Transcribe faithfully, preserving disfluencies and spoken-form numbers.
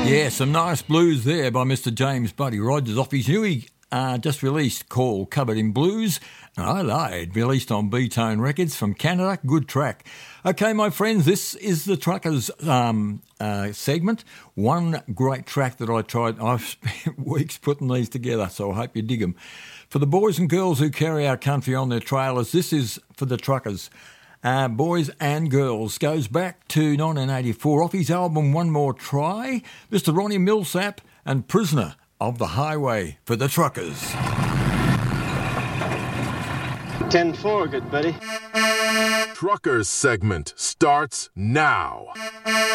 Yeah, some nice blues there by Mister James Buddy Rogers off his new uh, just released called Covered in Blues. I lied, released on B-Tone Records from Canada. Good track. Okay, my friends, this is the Truckers um, uh, segment. One great track that I tried. I've spent weeks putting these together, so I hope you dig them. For the boys and girls who carry our country on their trailers, this is for the Truckers. Uh, Boys and Girls goes back to nineteen eighty-four off his album One More Try, Mister Ronnie Millsap and Prisoner of the Highway for the Truckers. ten four, good buddy. Truckers segment starts now.